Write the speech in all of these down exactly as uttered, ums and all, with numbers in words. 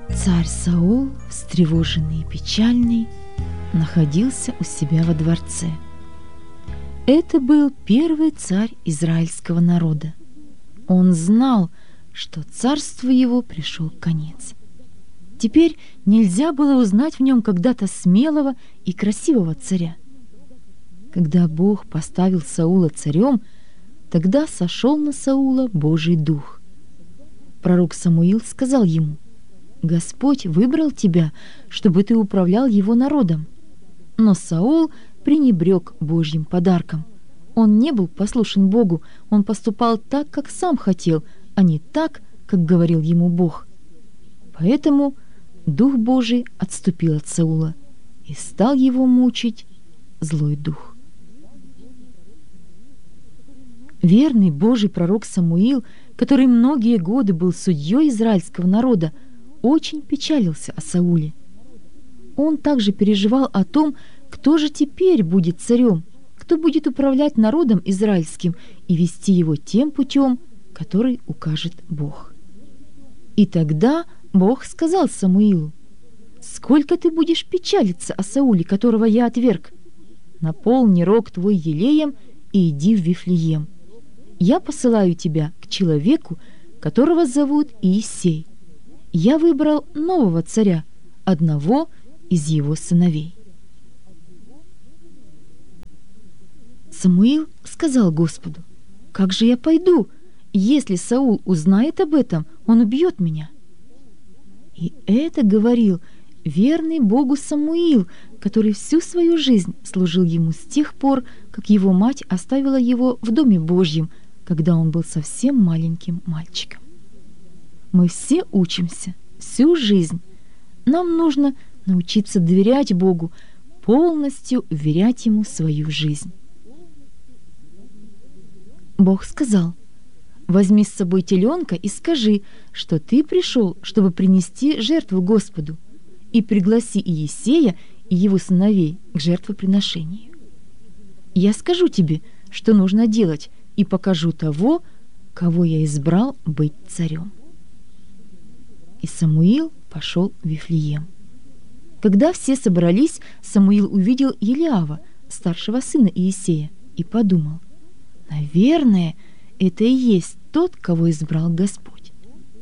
Царь Саул, встревоженный и печальный, находился у себя во дворце. Это был первый царь израильского народа. Он знал, что царству его пришел конец. Теперь нельзя было узнать в нем когда-то смелого и красивого царя. Когда Бог поставил Саула царем, тогда сошел на Саула Божий дух. Пророк Самуил сказал ему: «Господь выбрал тебя, чтобы ты управлял его народом». Но Саул пренебрег Божьим подарком. Он не был послушен Богу, он поступал так, как сам хотел, а не так, как говорил ему Бог. Поэтому Дух Божий отступил от Саула, и стал его мучить злой дух. Верный Божий пророк Самуил, который многие годы был судьей израильского народа, очень печалился о Сауле. Он также переживал о том, кто же теперь будет царем, кто будет управлять народом израильским и вести его тем путем, который укажет Бог. И тогда Бог сказал Самуилу: «Сколько ты будешь печалиться о Сауле, которого я отверг? Наполни рог твой елеем и иди в Вифлеем. Я посылаю тебя к человеку, которого зовут Иессей. Я выбрал нового царя, одного из его сыновей». Самуил сказал Господу: «Как же я пойду? Если Саул узнает об этом, он убьет меня». И это говорил верный Богу Самуил, который всю свою жизнь служил ему с тех пор, как его мать оставила его в Доме Божьем, когда он был совсем маленьким мальчиком. Мы все учимся всю жизнь. Нам нужно научиться доверять Богу, полностью вверять Ему свою жизнь. Бог сказал: «Возьми с собой теленка и скажи, что ты пришел, чтобы принести жертву Господу, и пригласи Иессея и его сыновей к жертвоприношению. Я скажу тебе, что нужно делать, и покажу того, кого я избрал быть царем». И Самуил пошел в Вифлеем. Когда все собрались, Самуил увидел Елиава, старшего сына Иессея, и подумал: «Наверное, это и есть тот, кого избрал Господь».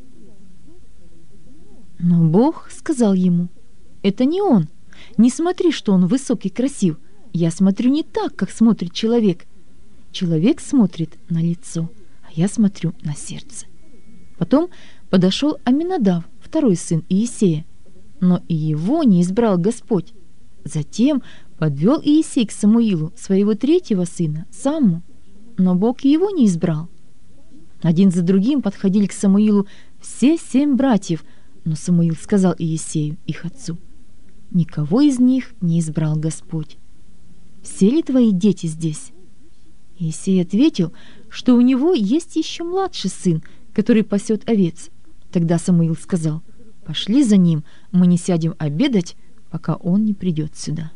Но Бог сказал ему: «Это не он. Не смотри, что он высокий и красив. Я смотрю не так, как смотрит человек. Человек смотрит на лицо, а я смотрю на сердце». Потом подошел Аминадав, второй сын Иессея, но и его не избрал Господь. Затем подвел Иессей к Самуилу своего третьего сына, Самму, но Бог и его не избрал. Один за другим подходили к Самуилу все семь братьев, но Самуил сказал Иессею, их отцу: «Никого из них не избрал Господь. Все ли твои дети здесь?» Иессей ответил, что у него есть еще младший сын, который пасет овец. Тогда Самуил сказал: «Пошли за ним, мы не сядем обедать, пока он не придет сюда».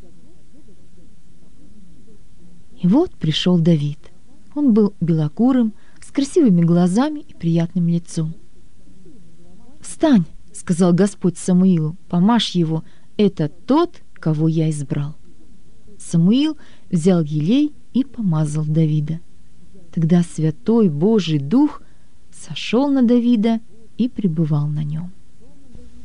И вот пришел Давид. Он был белокурым, с красивыми глазами и приятным лицом. «Встань, — сказал Господь Самуилу, — помажь его, это тот, кого я избрал». Самуил взял елей и помазал Давида. Тогда Святой Божий Дух сошел на Давида и пребывал на нем.